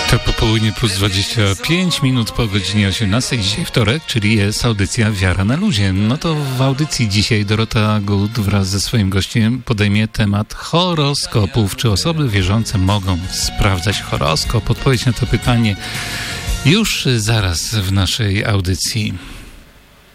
To popołudnie plus 25 minut po godzinie 18. Dzisiaj wtorek, czyli jest audycja Wiara na luzie. No to w audycji dzisiaj Dorota Gut wraz ze swoim gościem podejmie temat horoskopów. Czy osoby wierzące mogą sprawdzać horoskop? Odpowiedź na to pytanie już zaraz w naszej audycji.